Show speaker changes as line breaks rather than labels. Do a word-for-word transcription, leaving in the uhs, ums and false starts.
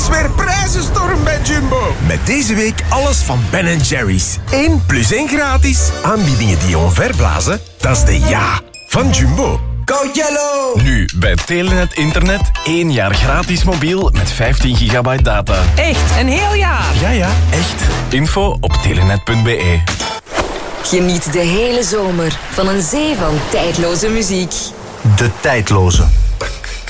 is weer prijzenstorm bij Jumbo. Met deze week alles van Ben Jerry's. één plus één gratis. Aanbiedingen die je omverblazen, dat is de ja van Jumbo.
Go Yellow!
Nu bij Telenet Internet één jaar gratis mobiel met vijftien gigabyte data.
Echt, een heel jaar?
Ja, ja, echt. Info op telenet punt be.
Geniet de hele zomer van een zee van tijdloze muziek.
De tijdloze.